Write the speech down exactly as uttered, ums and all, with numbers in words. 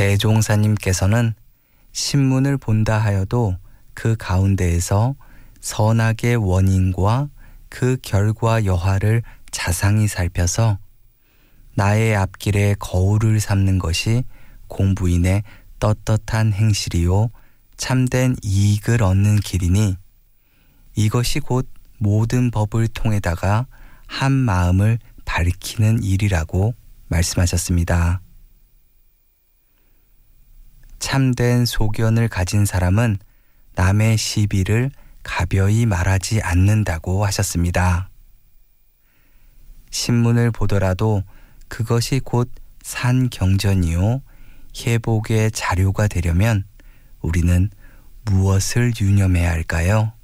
대종사님께서는 신문을 본다 하여도 그 가운데에서 선악의 원인과 그 결과 여하를 자상히 살펴서 나의 앞길에 거울을 삼는 것이 공부인의 떳떳한 행실이요 참된 이익을 얻는 길이니 이것이 곧 모든 법을 통해다가 한 마음을 밝히는 일이라고 말씀하셨습니다. 참된 소견을 가진 사람은 남의 시비를 가벼이 말하지 않는다고 하셨습니다. 신문을 보더라도 그것이 곧 산경전이요 회복의 자료가 되려면 우리는 무엇을 유념해야 할까요?